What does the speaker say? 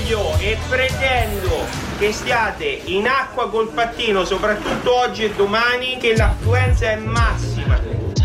voglio e pretendo che stiate in acqua col pattino, soprattutto oggi e domani, che l'affluenza è massima.